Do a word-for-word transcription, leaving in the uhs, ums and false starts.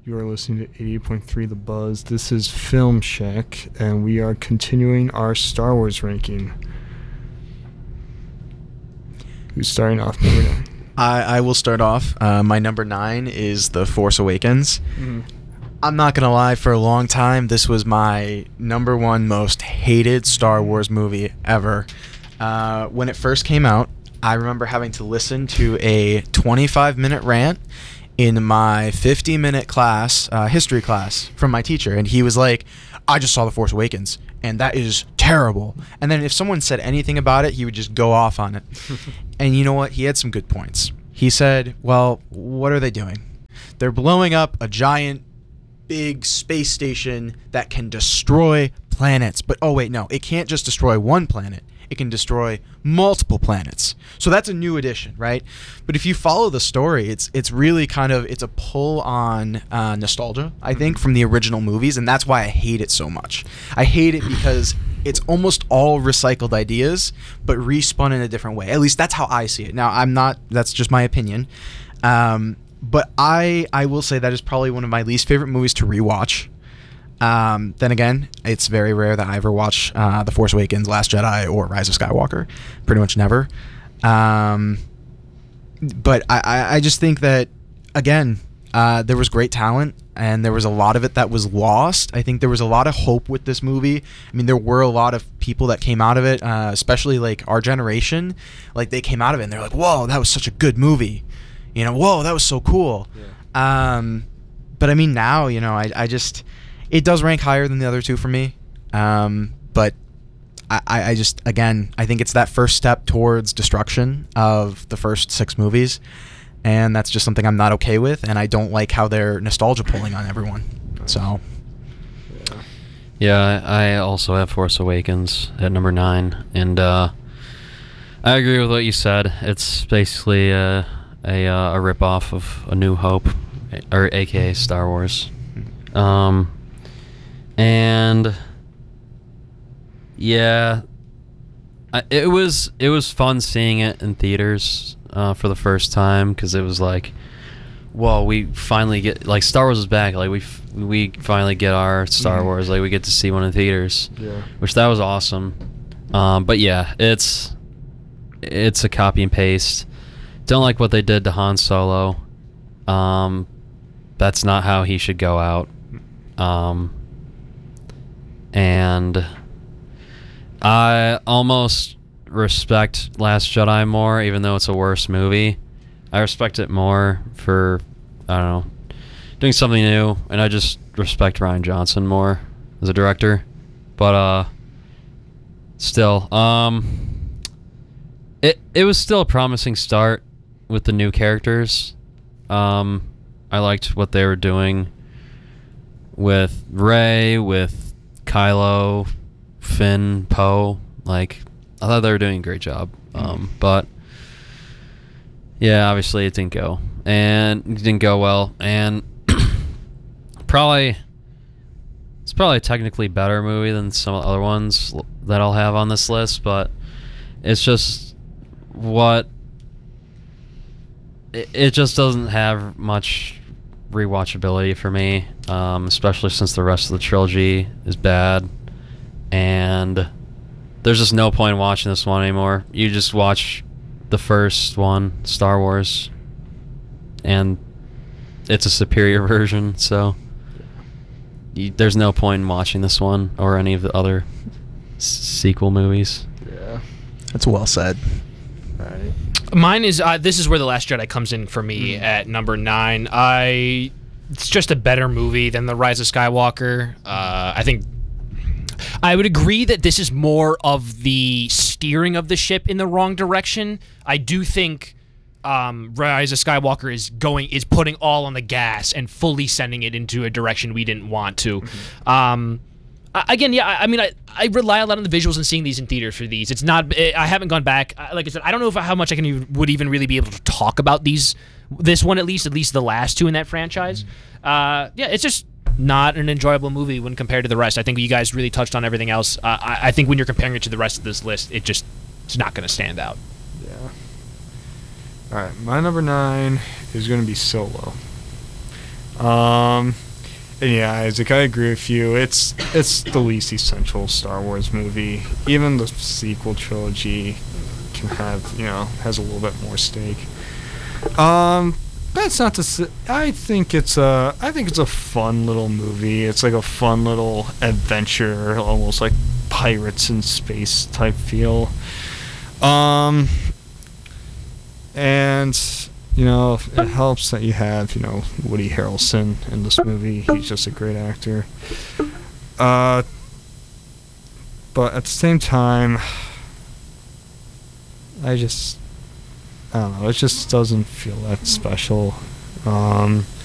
You are listening to eighty-eight point three The Buzz. This is Film Shack, and we are continuing our Star Wars ranking. Who's starting off? Number nine? I, I will start off. Uh, my number nine is The Force Awakens. Mm-hmm. I'm not going to lie, for a long time, this was my number one most hated Star Wars movie ever. Uh, when it first came out, I remember having to listen to a twenty-five minute rant in my fifty minute class, uh, history class, from my teacher. And he was like, I just saw The Force Awakens, and that is terrible. And then if someone said anything about it, he would just go off on it. And you know what? He had some good points. He said, well, what are they doing? They're blowing up a giant, big space station that can destroy planets. But, oh, wait, no. It can't just destroy one planet. It can destroy multiple planets. So that's a new addition, right? But if you follow the story, it's it's really kind of, it's a pull on uh, nostalgia, I think, from the original movies, and that's why I hate it so much. I hate it because it's almost all recycled ideas, but respun in a different way. At least that's how I see it. Now, I'm not, that's just my opinion. Um, but I I will say that is probably one of my least favorite movies to rewatch. Um, then again, it's very rare that I ever watch uh, The Force Awakens, Last Jedi, or Rise of Skywalker. Pretty much never. Um, but I, I, I just think that, again, uh, there was great talent, and there was a lot of it that was lost. I think there was a lot of hope with this movie. I mean, there were a lot of people that came out of it, uh, especially like our generation. Like, they came out of it, and they're like, whoa, that was such a good movie. You know, whoa, that was so cool. Yeah. Um, but I mean, now, you know, I, I just... It does rank higher than the other two for me, um, but I, I just, again, I think it's that first step towards destruction of the first six movies, and that's just something I'm not okay with, and I don't like how they're nostalgia pulling on everyone. So, yeah, yeah I also have Force Awakens at number nine, and uh, I agree with what you said. It's basically uh, a uh, a ripoff of A New Hope, or A K A Star Wars. Um. And yeah, I, it was it was fun seeing it in theaters uh, for the first time, because it was like, whoa, we finally get, like, Star Wars is back. Like, we f- we finally get our Star Mm-hmm. Wars. Like, we get to see one in theaters. Yeah. Which, that was awesome. Um, but yeah, it's it's a copy and paste. Don't like what they did to Han Solo. Um, that's not how he should go out. Um. And I almost respect Last Jedi more, even though it's a worse movie. I respect it more for, I don't know, doing something new, and I just respect Rian Johnson more as a director. But uh, still, um, it it was still a promising start with the new characters. Um, I liked what they were doing with Rey, with Kylo, Finn, Poe. Like, I thought they were doing a great job. Um, but yeah, obviously it didn't go, and it didn't go well. And probably it's probably a technically better movie than some other ones that I'll have on this list. But it's just what it, it just doesn't have much rewatchability for me, um, especially since the rest of the trilogy is bad, and there's just no point in watching this one anymore. You just watch the first one, Star Wars, and it's a superior version, so you, there's no point in watching this one or any of the other s- sequel movies. Yeah. That's well said. All right. Mine is, uh, this is where The Last Jedi comes in for me mm. at number nine. I, it's just a better movie than The Rise of Skywalker. Uh, I think, I would agree that this is more of the steering of the ship in the wrong direction. I do think um, Rise of Skywalker is going, is putting all on the gas and fully sending it into a direction we didn't want to. Mm-hmm. Um, Again, yeah, I, I mean, I, I rely a lot on the visuals and seeing these in theaters for these. It's not, I haven't gone back. Like I said, I don't know if, how much I can even, would even really be able to talk about these, this one at least, at least the last two in that franchise. Mm-hmm. Uh, yeah, it's just not an enjoyable movie when compared to the rest. I think you guys really touched on everything else. Uh, I, I think when you're comparing it to the rest of this list, it just, it's not going to stand out. Yeah. All right, my number nine is going to be Solo. Um, and yeah, Isaac, I agree with you. It's it's the least essential Star Wars movie. Even the sequel trilogy can have, you know, has a little bit more stake. Um, that's not to say. I think it's a. I think it's a fun little movie. It's like a fun little adventure, almost like pirates in space type feel. Um, and you know, it helps that you have, you know, Woody Harrelson in this movie. He's just a great actor. Uh, but at the same time, I just, I don't know, it just doesn't feel that special. Um,